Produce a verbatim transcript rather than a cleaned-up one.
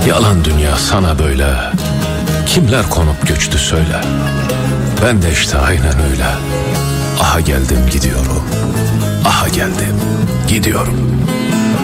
Yalan dünya sana böyle. Kimler konup göçtü söyle. Ben de işte aynen öyle. Aha geldim gidiyorum. Aha geldim gidiyorum.